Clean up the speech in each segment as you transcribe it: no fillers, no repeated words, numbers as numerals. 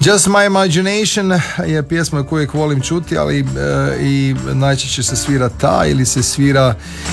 Just My Imagination je pjesma koju uvijek volim čuti, ali i najčešće se svira ta ili se svira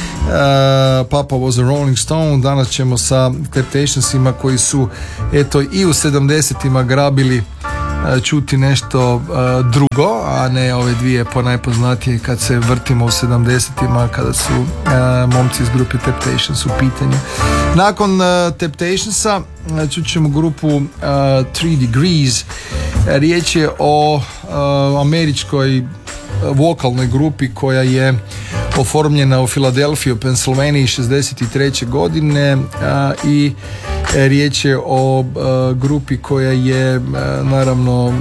Papa Was a Rolling Stone. Danas ćemo sa Temptationsima koji su eto i u 70-ima grabili čuti nešto drugo, a ne ove dvije ponajpoznatije kad se vrtimo u 70-ima kada su momci iz grupe Temptations u pitanju. Nakon Temptationsa čućemo grupu 3 Degrees. Riječ je o američkoj vokalnoj grupi koja je oformljena u Filadelfiji u Pennsylvaniji 63. godine i riječ je o grupi koja je naravno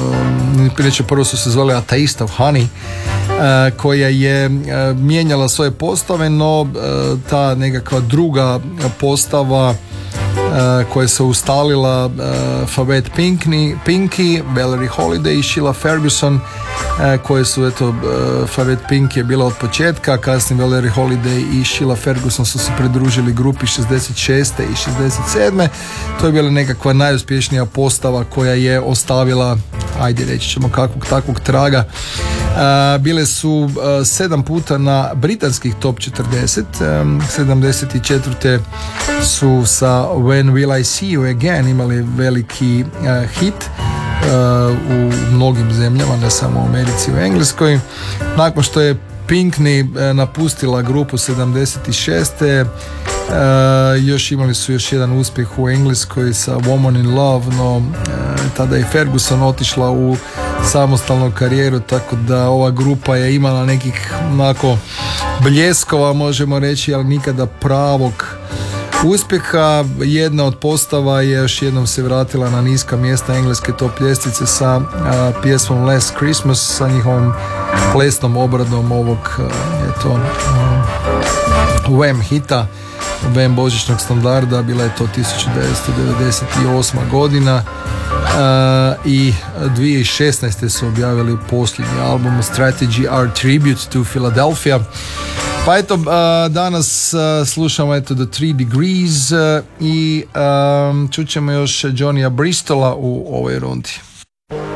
prvo su se zvali A Taste of Honey, koja je mijenjala svoje postave, no ta nekakva druga postava koja se ustalila, Favette Pinky, Valerie Holiday i Sheila Ferguson, koje su Favette Pinky je bila od početka, kasnije Valerie Holiday i Sheila Ferguson su se pridružili grupi 66. i 67. To je bila nekakva najuspješnija postava koja je ostavila, ajde reći ćemo kakvog takvog traga. Bile su 7 puta na britanskih top 40. 74. su sa When Will I See You Again imali veliki hit u mnogim zemljama, ne samo u Americi i u Engleskoj. Nakon što je Pinkney napustila grupu 76. Još imali su još jedan uspjeh u Engleskoj sa Woman in Love, no tada je Ferguson otišla u samostalnu karijeru, tako da ova grupa je imala nekih onako bljeskova, možemo reći, ali nikada pravog uspjeha. Jedna od postava je još jednom se vratila na niska mjesta engleske top ljestvice sa pjesmom Last Christmas, sa njihovom plesnom obradom ovog Wham hita, Wham božićnog standarda. Bila je to 1998. godina i 2016. su objavili posljednji album Strategy Our Tribute to Philadelphia. Pa eto, danas slušamo The 3 Degrees i čućemo još Johnnya Bristola u ovoj rundi.